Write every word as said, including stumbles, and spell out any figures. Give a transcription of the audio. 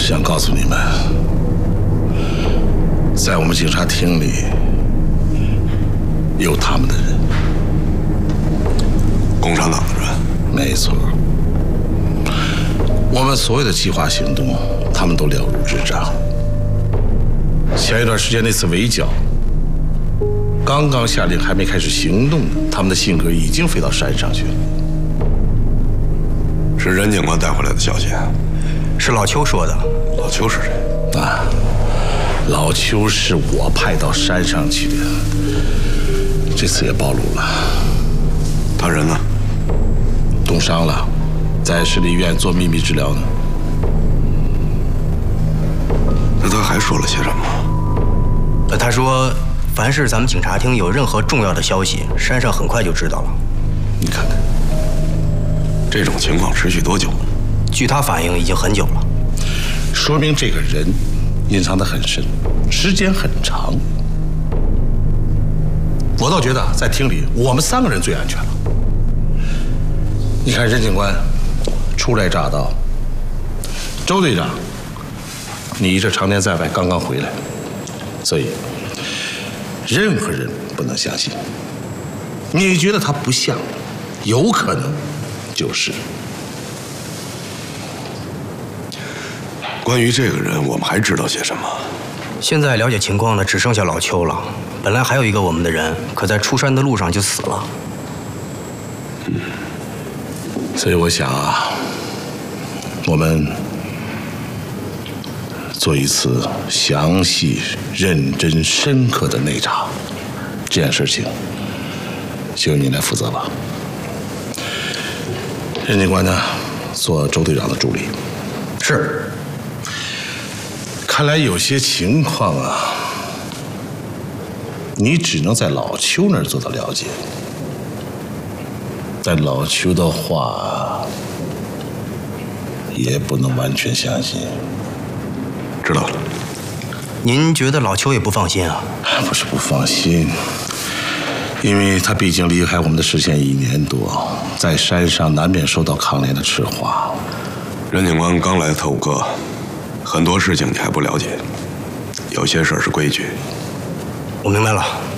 是想告诉你们，在我们警察厅里有他们的人， 共产党的人。 没错。我们所有的计划行动，他们都了如指掌。前一段时间那次围剿，刚刚下令还没开始行动呢，他们的信鸽已经飞到山上去了。 是任警官带回来的消息， 是老邱说的。 老邱是谁？ 啊，老邱是我派到山上去的，这次也暴露了。 他人呢？ 冻伤了，在市立医院做秘密治疗呢。 那他还说了些什么？ 呃，他说，凡是咱们警察厅有任何重要的消息，山上很快就知道了。 你看看， 这种情况持续多久？ 据他反映，已经很久了。 说明这个人隐藏得很深，时间很长。我倒觉得在厅里，我们三个人最安全了。你看任警官初来乍到，周队长，你这常年在外，刚刚回来，所以任何人不能相信。你觉得他不像，有可能就是。 关于这个人，我们还知道些什么？ 现在了解情况的只剩下老邱了。本来还有一个我们的人，可在出山的路上就死了。 嗯，所以我想啊，我们做一次详细、认真、深刻的内查，这件事情就由你来负责吧。任警官呢，做周队长的助理。 是。 看来有些情况啊，你只能在老邱那儿做到了解。但老邱的话，也不能完全相信。 知道了。 您觉得老邱也不放心啊？ 不是不放心，因为他毕竟离开我们的视线一年多，在山上难免受到抗联的赤化。 任警官刚来特务科，很多事情你还不了解，有些事儿是规矩。 我明白了。